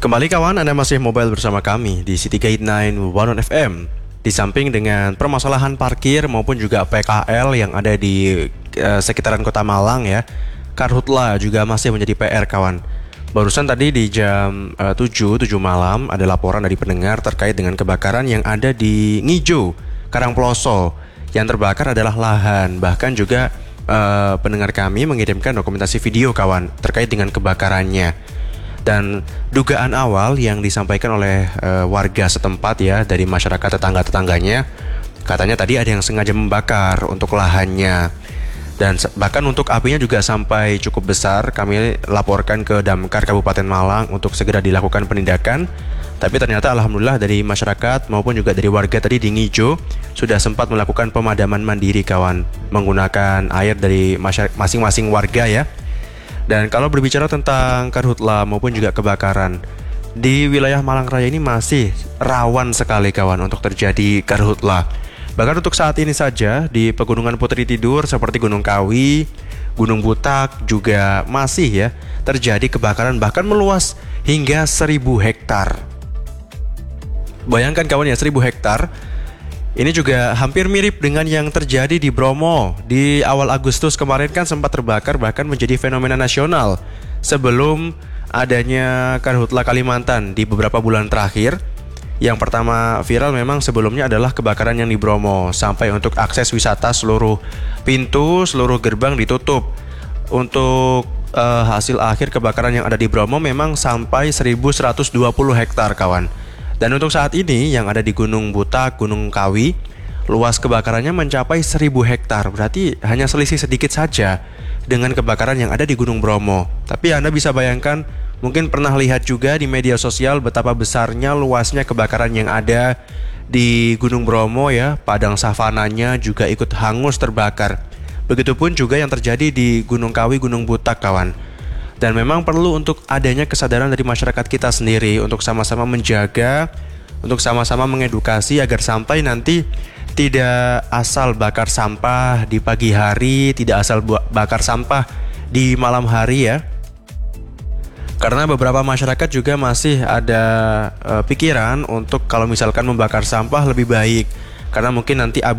Kembali kawan, Anda masih mobile bersama kami di City Gate 9 One FM. Di samping dengan permasalahan parkir maupun juga PKL yang ada di sekitaran Kota Malang ya, Karhutla juga masih menjadi PR kawan. Barusan tadi di jam 7 malam ada laporan dari pendengar terkait dengan kebakaran yang ada di Ngijo, Karangploso. Yang terbakar adalah lahan, bahkan juga pendengar kami mengirimkan dokumentasi video kawan terkait dengan kebakarannya. Dan dugaan awal yang disampaikan oleh warga setempat ya, dari masyarakat tetangga-tetangganya, katanya tadi ada yang sengaja membakar untuk lahannya. Dan bahkan untuk apinya juga sampai cukup besar. Kami laporkan ke Damkar Kabupaten Malang untuk segera dilakukan penindakan. Tapi ternyata alhamdulillah dari masyarakat maupun juga dari warga tadi di Ngijo sudah sempat melakukan pemadaman mandiri kawan, menggunakan air dari masing-masing warga ya. Dan kalau berbicara tentang karhutla maupun juga kebakaran, di wilayah Malang Raya ini masih rawan sekali kawan untuk terjadi karhutla. Bahkan untuk saat ini saja di Pegunungan Putri Tidur seperti Gunung Kawi, Gunung Butak juga masih ya terjadi kebakaran, bahkan meluas hingga 1000 hektar. Bayangkan kawan ya, 1000 hektar. Ini juga hampir mirip dengan yang terjadi di Bromo. Di awal Agustus kemarin kan sempat terbakar, bahkan menjadi fenomena nasional sebelum adanya Karhutla Kalimantan di beberapa bulan terakhir. Yang pertama viral memang sebelumnya adalah kebakaran yang di Bromo. Sampai untuk akses wisata seluruh pintu, seluruh gerbang ditutup. Untuk hasil akhir kebakaran yang ada di Bromo memang sampai 1120 hektar kawan. Dan untuk saat ini yang ada di Gunung Butak, Gunung Kawi, luas kebakarannya mencapai 1000 hektar. Berarti hanya selisih sedikit saja dengan kebakaran yang ada di Gunung Bromo. Tapi Anda bisa bayangkan, mungkin pernah lihat juga di media sosial betapa besarnya luasnya kebakaran yang ada di Gunung Bromo ya. Padang savananya juga ikut hangus terbakar. Begitupun juga yang terjadi di Gunung Kawi, Gunung Butak kawan. Dan memang perlu untuk adanya kesadaran dari masyarakat kita sendiri untuk sama-sama menjaga, untuk sama-sama mengedukasi agar sampai nanti tidak asal bakar sampah di pagi hari, tidak asal bakar sampah di malam hari ya. Karena beberapa masyarakat juga masih ada pikiran untuk kalau misalkan membakar sampah lebih baik, karena mungkin nanti